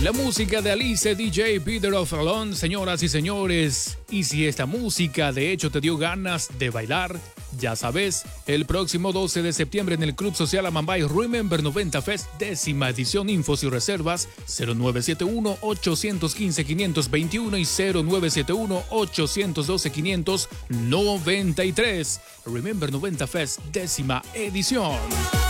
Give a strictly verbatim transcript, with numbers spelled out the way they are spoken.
La música de Alice, D J Peter of Alone, señoras y señores. Y si esta música de hecho te dio ganas de bailar, ya sabes, el próximo doce de septiembre en el Club Social Amambay Remember noventa Fest, décima edición. Infos y reservas cero nueve siete uno, ocho uno cinco, cinco dos uno y cero nueve siete uno, ocho uno dos, cinco nueve tres. Remember noventa Fest, décima edición.